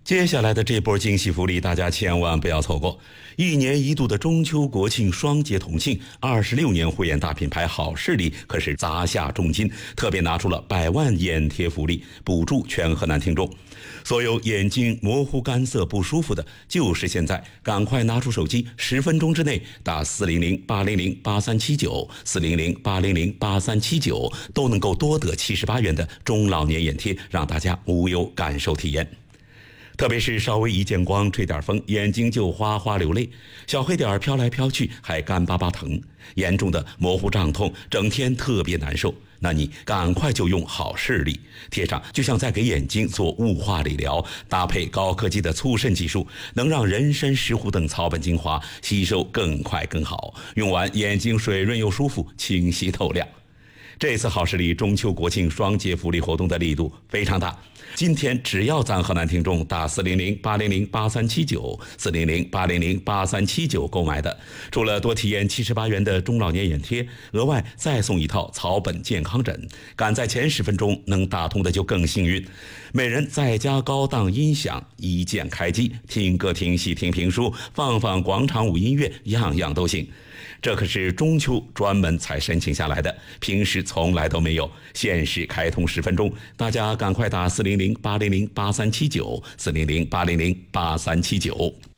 接下来的这波惊喜福利，大家千万不要错过！一年一度的中秋国庆双节同庆，26年汇演大品牌好视力可是砸下重金，特别拿出了100万眼贴福利，补助全河南听众。所有眼睛模糊、干涩、不舒服的，就是现在，赶快拿出手机，10分钟之内打400-800-8379，400-800-8379，都能够多得78元的中老年眼贴，让大家无忧感受体验。特别是稍微一见光、吹点风，眼睛就哗哗流泪，小黑点飘来飘去，还干巴巴疼，严重的模糊胀痛，整天特别难受。那你赶快就用好视力，贴上就像在给眼睛做雾化理疗，搭配高科技的促渗技术，能让人参、石斛等草本精华吸收更快更好，用完眼睛水润又舒服，清晰透亮。这次好视力中秋国庆双节福利活动的力度非常大，今天只要咱河南听众打400-800-8379，400-800-8379购买的，除了多体验78元的中老年眼贴，额外再送一套草本健康枕，赶在前10分钟能打通的就更幸运。每人再加高档音响，一键开机，听歌听戏听评书，放广场舞音乐，样样都行。这可是中秋专门才申请下来的，平时从来都没有，限时开通10分钟，大家赶快打400-800-8379，400-800-8379。